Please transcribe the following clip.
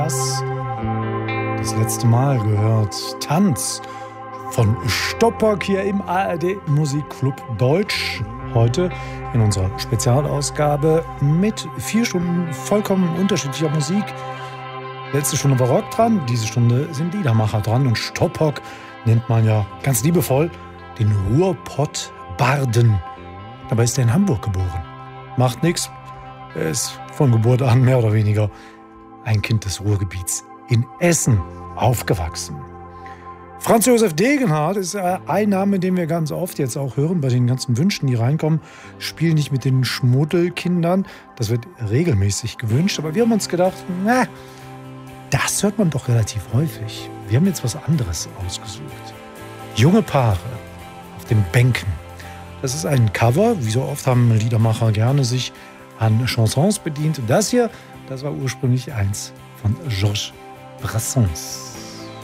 Das letzte Mal gehört Tanz von Stoppock hier im ARD Musikclub Deutsch. Heute in unserer Spezialausgabe mit 4 Stunden vollkommen unterschiedlicher Musik. Letzte Stunde war Rock dran, diese Stunde sind Liedermacher dran. Und Stoppock nennt man ja ganz liebevoll den Ruhrpott-Barden. Dabei ist er in Hamburg geboren. Macht nichts, er ist von Geburt an mehr oder weniger ein Kind des Ruhrgebiets in Essen aufgewachsen. Franz Josef Degenhardt ist ein Name, den wir ganz oft jetzt auch hören bei den ganzen Wünschen, die reinkommen. Spiel nicht mit den Schmuddelkindern. Das wird regelmäßig gewünscht. Aber wir haben uns gedacht, das hört man doch relativ häufig. Wir haben jetzt was anderes ausgesucht. Junge Paare auf den Bänken. Das ist ein Cover. Wie so oft haben Liedermacher gerne sich an Chansons bedient. Und das hier, das war ursprünglich eins von Georges Brassens.